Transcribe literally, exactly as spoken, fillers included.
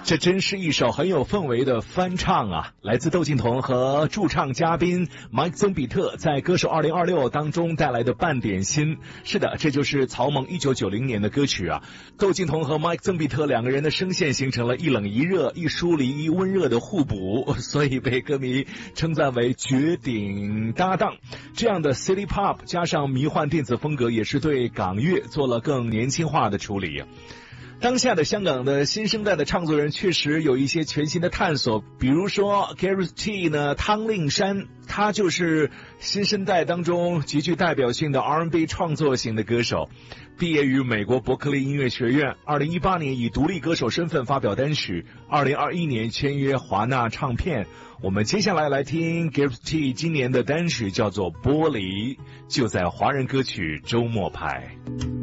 这真是一首很有氛围的翻唱啊！来自窦靖童和驻唱嘉宾 Mike 曾比特在歌手二零二六当中带来的半点心。是的，这就是曹猛一九九零年的歌曲啊。窦靖童和 Mike 曾比特两个人的声线形成了一冷一热、一疏离一温热的互补，所以被歌迷称赞为绝顶搭档。这样的 City Pop 加上迷幻电子风格，也是对港乐做了更年轻化的处理。当下的香港的新生代的唱作人确实有一些全新的探索，比如说 Gareth T 呢，汤令山，他就是新生代当中极具代表性的 R and B 创作型的歌手，毕业于美国伯克利音乐学院，二零一八年以独立歌手身份发表单曲，二零二一年签约华纳唱片。我们接下来来听 Gareth T 今年的单曲叫做《玻璃》，就在华人歌曲周末派。